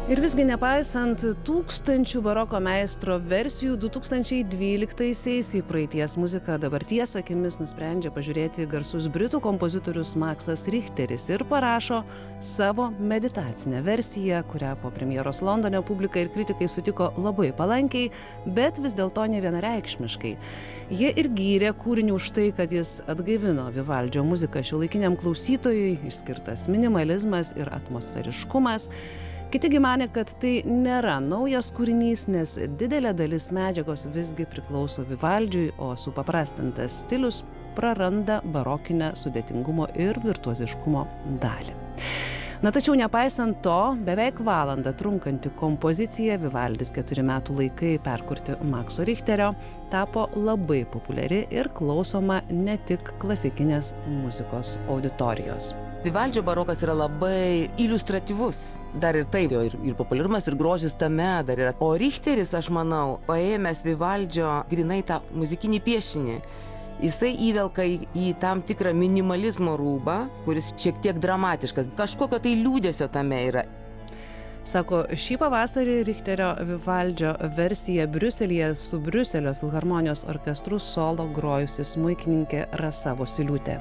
Ir visgi nepaisant tūkstančių baroko meistro versijų, 2012-aisiais į praeities muziką dabarties akimis nusprendžia pažiūrėti garsus britų kompozitorius Maksas Richteris ir parašo savo meditacinę versiją, kurią po premjeros Londone publika ir kritikai sutiko labai palankiai, bet vis dėlto ne vienareikšmiškai. Jie ir gyrė kūrinį už tai, kad jis atgaivino Vivaldžio muziką šiuolaikiniam klausytojui, išskirtas minimalizmas ir atmosferiškumas. Kitigi manė, kad tai nėra naujas kūrinys, nes didelė dalis medžiagos visgi priklauso Vivaldžiui, o supaprastintas stilius praranda barokinę sudėtingumo ir virtuoziškumo dalį. Tačiau nepaisant to, beveik valandą trunkanti kompozicija Vivaldis 4 metų laikai perkurti Makso Richterio tapo labai populiari ir klausoma ne tik klasikinės muzikos auditorijos. Vivaldžio barokas yra labai iliustratyvus. Dar ir taip, ir populiarumas, ir grožis tame dar yra. O Richteris, aš manau, paėmęs Vivaldžio grinai tą muzikinį piešinį, jisai įvelka į tam tikrą minimalizmo rūbą, kuris šiek tiek dramatiškas. Kažkokio tai liūdesio tame yra. Sako, šį pavasarį Richterio Vivaldžio versiją Briuselyje su Briuselio filharmonijos orkestru solo grojusi smuikininkė Rasa Vosyliūtė.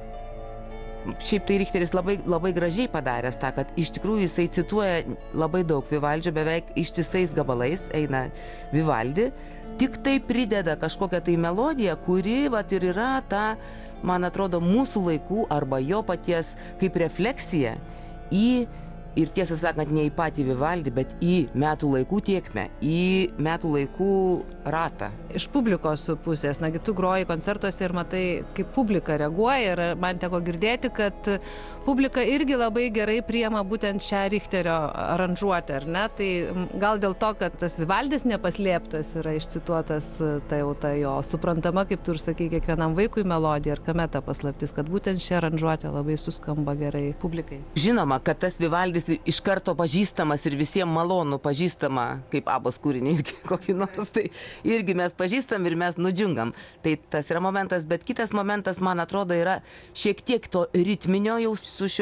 Šiaip tai Richteris labai gražiai padaręs tą, kad iš tikrųjų jisai cituoja labai daug Vivaldžio, beveik ištisais gabalais eina Vivaldi, tik tai prideda kažkokią tai melodiją, kuri ir yra ta, man atrodo, mūsų laikų arba jo paties kaip refleksija ir tiesą sakant, ne į patį Vivaldį, bet į metų laikų tėkmę, į metų laikų ratą. Iš publikos pusės, nagi tu groji koncertuose ir matai, kaip publika reaguoja, ir man teko girdėti, kad publika irgi labai gerai priima būtent šią Richterio aranžuotę, ar ne? Tai gal dėl to, kad tas Vivaldis nepaslėptas yra išcituotas, tai jau ta jo suprantama, kaip tu ir sakai, kiekvienam vaikui melodija, ar kame ta paslaptis, kad būtent šią aranžuotę labai suskamba gerai publikai. Žinoma, kad tas Vivaldis iš karto pažįstamas ir visiems malonu pažįstama, kaip Abos kūrinį irgi kokį nors, tai irgi mes pažįstam ir mes nudžiungam. Tai tas yra momentas, bet kitas momentas, man atrodo, yra šiek tiek to ritminio jau su šiuo